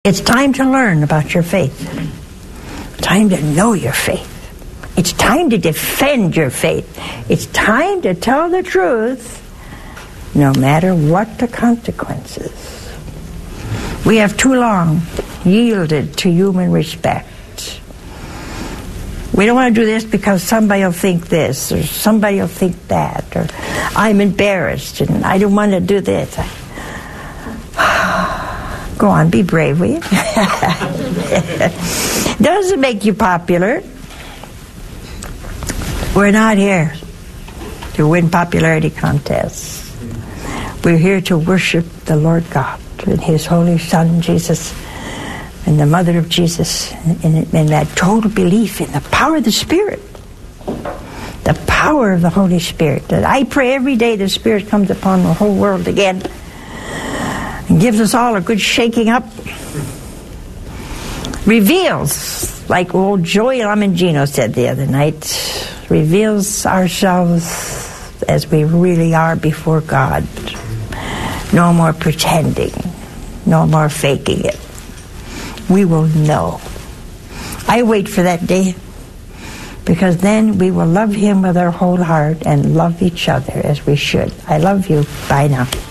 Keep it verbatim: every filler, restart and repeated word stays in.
It's time to learn about your faith. Time to know your faith. It's time to defend your faith. It's time to tell the truth, no matter what the consequences. We have too long yielded to human respect. We don't want to do this because somebody will think this, or somebody will think that, or I'm embarrassed and I don't want to do this. Go on, be brave, will you? Doesn't make you popular. We're not here to win popularity contests. We're here to worship the Lord God and His Holy Son, Jesus, and the Mother of Jesus, and, and that total belief in the power of the Spirit. The power of the Holy Spirit. That I pray every day the Spirit comes upon the whole world again and gives us all a good shaking up. Reveals, like old Joey Lamangino said the other night, reveals ourselves as we really are before God. No more pretending. No more faking it. We will know. I wait for that day, because then we will love Him with our whole heart and love each other as we should. I love you. Bye now.